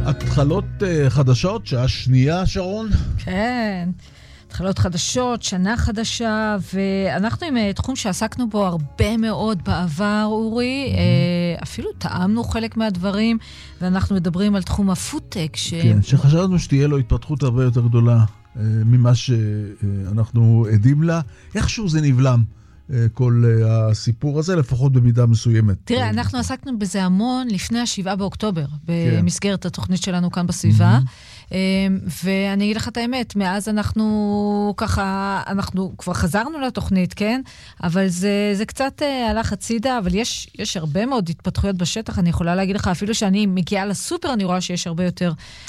התחלות חדשות, שעה שנייה, שרון? כן, התחלות חדשות, שנה חדשה, ואנחנו עם תחום שעסקנו בו הרבה מאוד בעבר, אורי, אפילו טעמנו חלק מהדברים, ואנחנו מדברים על תחום הפודטק. כן, שחשבנו שתהיה לו התפתחות הרבה יותר גדולה ממה שאנחנו עדים לה. איכשהו זה נבלם. כל הסיפור הזה, לפחות במידה מסוימת. תראה, אנחנו עסקנו בזה המון לפני 7 באוקטובר, במסגרת התוכנית שלנו כאן בסביבה, ואני אגיד לך את האמת, מאז אנחנו ככה, אנחנו כבר חזרנו לתוכנית, כן? אבל זה קצת הלך הצידה, אבל יש הרבה מאוד התפתחויות בשטח, אני יכולה להגיד לך, אפילו שאני מגיעה לסופר, אני רואה שיש הרבה יותר